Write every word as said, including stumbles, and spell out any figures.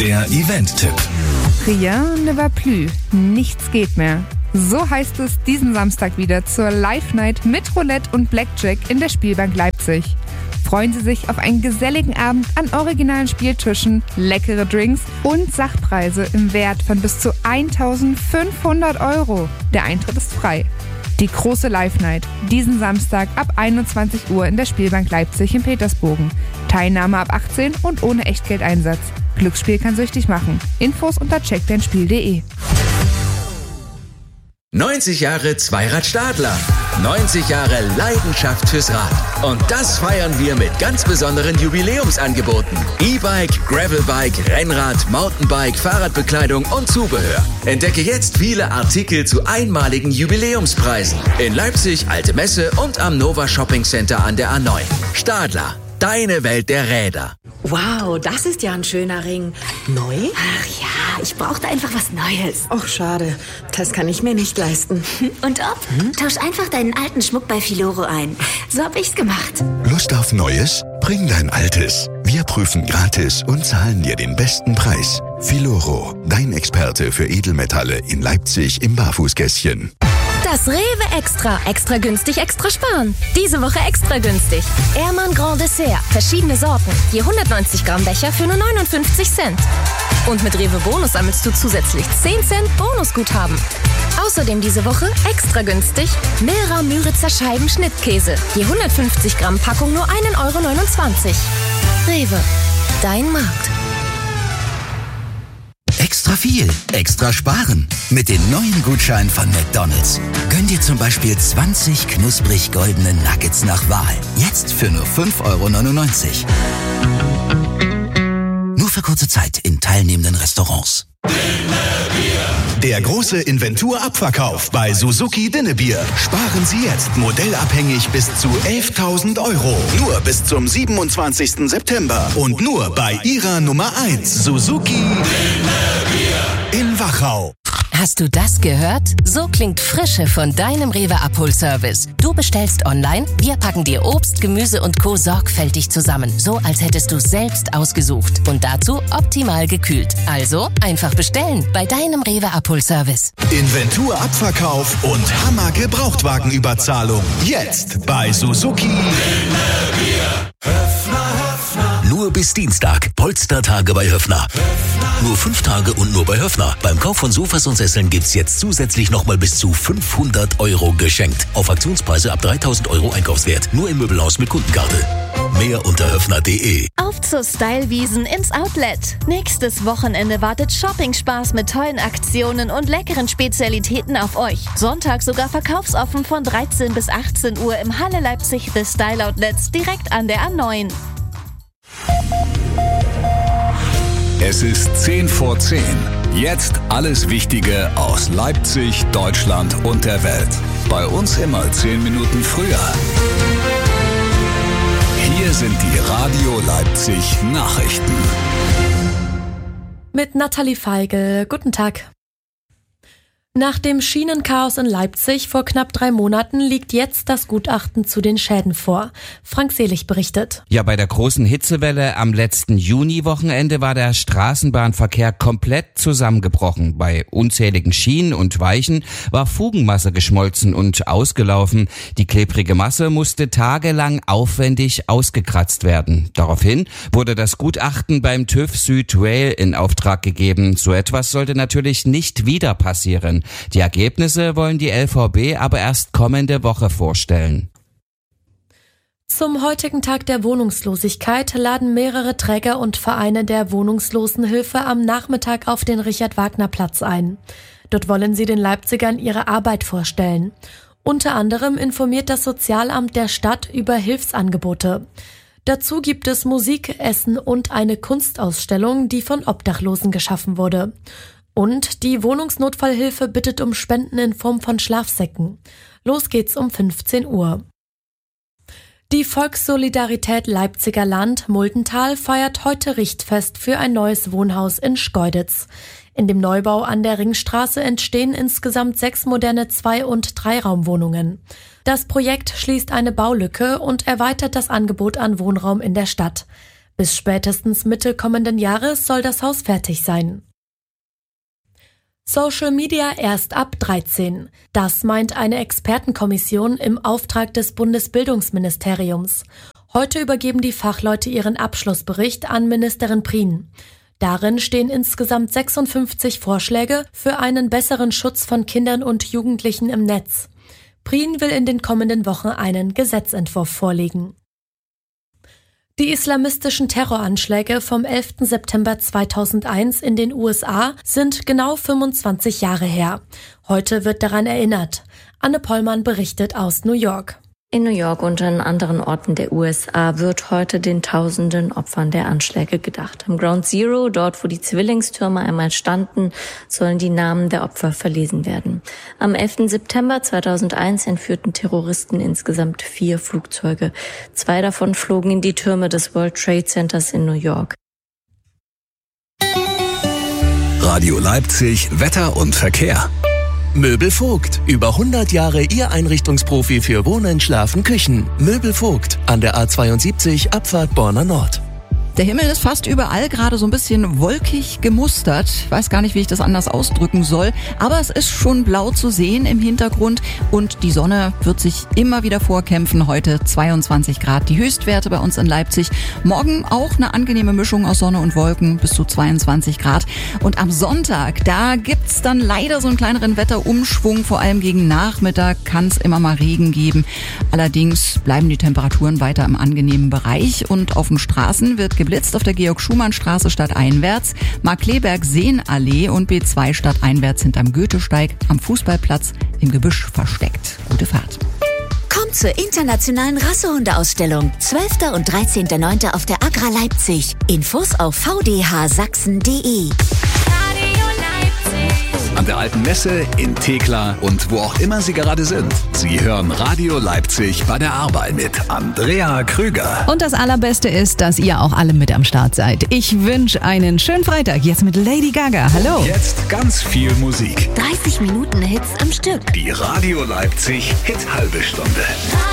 Der Event-Tipp. Rien ne va plus. Nichts geht mehr. So heißt es diesen Samstag wieder zur Live-Night mit Roulette und Blackjack in der Spielbank Leipzig. Freuen Sie sich auf einen geselligen Abend an originalen Spieltischen, leckere Drinks und Sachpreise im Wert von bis zu eintausendfünfhundert Euro. Der Eintritt ist frei. Die große Live-Night, diesen Samstag ab einundzwanzig Uhr in der Spielbank Leipzig in Petersbogen. Teilnahme ab achtzehn und ohne Echtgeldeinsatz. Glücksspiel kann süchtig machen. Infos unter check dein spiel punkt de. neunzig Jahre Zweirad-Stadler. neunzig Jahre Leidenschaft fürs Rad. Und das feiern wir mit ganz besonderen Jubiläumsangeboten. E-Bike, Gravelbike, Rennrad, Mountainbike, Fahrradbekleidung und Zubehör. Entdecke jetzt viele Artikel zu einmaligen Jubiläumspreisen. In Leipzig, Alte Messe und am Nova Shopping Center an der A neun. Stadler, deine Welt der Räder. Wow, das ist ja ein schöner Ring. Neu? Ach ja, ich brauchte einfach was Neues. Och, schade. Das kann ich mir nicht leisten. Und ob? Hm? Tausch einfach deinen alten Schmuck bei Filoro ein. So hab ich's gemacht. Lust auf Neues? Bring dein Altes. Wir prüfen gratis und zahlen dir den besten Preis. Filoro, dein Experte für Edelmetalle in Leipzig im Barfußgässchen. Das Rewe Extra. Extra günstig, extra sparen. Diese Woche extra günstig. Ehrmann Grand Dessert. Verschiedene Sorten. Je hundertneunzig Gramm Becher für nur neunundfünfzig Cent. Und mit Rewe Bonus sammelst du zusätzlich zehn Cent Bonusguthaben. Außerdem diese Woche extra günstig Milra Müritzer Scheiben Schnittkäse. Je hundertfünfzig Gramm Packung nur ein Euro neunundzwanzig. Rewe. Dein Markt. Extra viel, extra sparen. Mit den neuen Gutscheinen von McDonald's. Gönn dir zum Beispiel zwanzig knusprig goldene Nuggets nach Wahl. Jetzt für nur fünf Euro neunundneunzig. Nur für kurze Zeit in teilnehmenden Restaurants. Der große Inventur-Abverkauf bei Suzuki Dinnebier. Sparen Sie jetzt modellabhängig bis zu elftausend Euro. Nur bis zum siebenundzwanzigsten September. Und nur bei Ihrer Nummer eins Suzuki Dinnebier in Wachau. Hast du das gehört? So klingt Frische von deinem Rewe Abholservice. Du bestellst online, wir packen dir Obst, Gemüse und Co. sorgfältig zusammen. So, als hättest du selbst ausgesucht. Und dazu optimal gekühlt. Also, einfach bestellen bei deinem Rewe Abholservice. Inventur-Abverkauf und Hammer-Gebrauchtwagenüberzahlung. Jetzt bei Suzuki Dinnebier. Höfner, Höfner. Nur bis Dienstag. Polstertage bei Höfner. Höfner. Nur fünf Tage und nur bei Höfner. Beim Kauf von Sofas und Sesseln gibt's jetzt zusätzlich nochmal bis zu fünfhundert Euro geschenkt. Auf Aktionspreise ab dreitausend Euro Einkaufswert. Nur im Möbelhaus mit Kundenkarte. Mehr unter höfner punkt de. Auf zur Stylewiesen ins Outlet. Nächstes Wochenende wartet Shopping-Spaß mit tollen Aktionen und leckeren Spezialitäten auf euch. Sonntag sogar verkaufsoffen von dreizehn bis achtzehn Uhr im Halle Leipzig The Style Outlets direkt an der A neun. Es ist zehn vor zehn. Jetzt alles Wichtige aus Leipzig, Deutschland und der Welt. Bei uns immer zehn Minuten früher. Hier sind die Radio Leipzig Nachrichten. Mit Nathalie Feigl. Guten Tag. Nach dem Schienenchaos in Leipzig vor knapp drei Monaten liegt jetzt das Gutachten zu den Schäden vor. Frank Selig berichtet. Ja, bei der großen Hitzewelle am letzten Juni-Wochenende war der Straßenbahnverkehr komplett zusammengebrochen. Bei unzähligen Schienen und Weichen war Fugenmasse geschmolzen und ausgelaufen. Die klebrige Masse musste tagelang aufwendig ausgekratzt werden. Daraufhin wurde das Gutachten beim TÜV Süd-Rail in Auftrag gegeben. So etwas sollte natürlich nicht wieder passieren. Die Ergebnisse wollen die L V B aber erst kommende Woche vorstellen. Zum heutigen Tag der Wohnungslosigkeit laden mehrere Träger und Vereine der Wohnungslosenhilfe am Nachmittag auf den Richard-Wagner-Platz ein. Dort wollen sie den Leipzigern ihre Arbeit vorstellen. Unter anderem informiert das Sozialamt der Stadt über Hilfsangebote. Dazu gibt es Musik, Essen und eine Kunstausstellung, die von Obdachlosen geschaffen wurde. Und die Wohnungsnotfallhilfe bittet um Spenden in Form von Schlafsäcken. Los geht's um fünfzehn Uhr. Die Volkssolidarität Leipziger Land Muldental feiert heute Richtfest für ein neues Wohnhaus in Schkeuditz. In dem Neubau an der Ringstraße entstehen insgesamt sechs moderne Zwei- und Dreiraumwohnungen. Das Projekt schließt eine Baulücke und erweitert das Angebot an Wohnraum in der Stadt. Bis spätestens Mitte kommenden Jahres soll das Haus fertig sein. Social Media erst ab dreizehn. Das meint eine Expertenkommission im Auftrag des Bundesbildungsministeriums. Heute übergeben die Fachleute ihren Abschlussbericht an Ministerin Prien. Darin stehen insgesamt sechsundfünfzig Vorschläge für einen besseren Schutz von Kindern und Jugendlichen im Netz. Prien will in den kommenden Wochen einen Gesetzentwurf vorlegen. Die islamistischen Terroranschläge vom elften September zweitausendeins in den U S A sind genau fünfundzwanzig Jahre her. Heute wird daran erinnert. Anne Pollmann berichtet aus New York. In New York und an anderen Orten der U S A wird heute den tausenden Opfern der Anschläge gedacht. Am Ground Zero, dort wo die Zwillingstürme einmal standen, sollen die Namen der Opfer verlesen werden. Am elften September zweitausendeins entführten Terroristen insgesamt vier Flugzeuge. Zwei davon flogen in die Türme des World Trade Centers in New York. Radio Leipzig, Wetter und Verkehr. Möbel Vogt. Über hundert Jahre Ihr Einrichtungsprofi für Wohnen, Schlafen, Küchen. Möbel Vogt. An der A zweiundsiebzig, Abfahrt Borna Nord. Der Himmel ist fast überall gerade so ein bisschen wolkig gemustert. Ich weiß gar nicht, wie ich das anders ausdrücken soll. Aber es ist schon blau zu sehen im Hintergrund. Und die Sonne wird sich immer wieder vorkämpfen. Heute zweiundzwanzig Grad die Höchstwerte bei uns in Leipzig. Morgen auch eine angenehme Mischung aus Sonne und Wolken bis zu zweiundzwanzig Grad. Und am Sonntag, da gibt's dann leider so einen kleineren Wetterumschwung. Vor allem gegen Nachmittag kann es immer mal Regen geben. Allerdings bleiben die Temperaturen weiter im angenehmen Bereich. Und auf den Straßen wird geblitzt auf der Georg-Schumann-Straße stadteinwärts, Markleberg-Seenallee und B zwei stadteinwärts hinterm Goethesteig, am Fußballplatz im Gebüsch versteckt. Gute Fahrt. Kommt zur internationalen Rassehundeausstellung. zwölfter und dreizehnter neunter auf der Agra Leipzig. Infos auf v d h sachsen punkt d e. An der Alten Messe, in Thekla und wo auch immer Sie gerade sind. Sie hören Radio Leipzig bei der Arbeit mit Andrea Krüger. Und das Allerbeste ist, dass ihr auch alle mit am Start seid. Ich wünsche einen schönen Freitag. Jetzt mit Lady Gaga. Hallo. Jetzt ganz viel Musik. dreißig Minuten Hits am Stück. Die Radio Leipzig Hit halbe Stunde.